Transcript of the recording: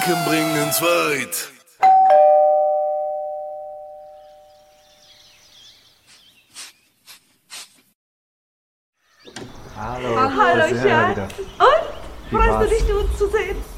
Gedanken bringen uns weit. Hallo. Hallo, da sind wir Schatz. wieder. Und? Wie Freust war's? du dich, uns zu sehen?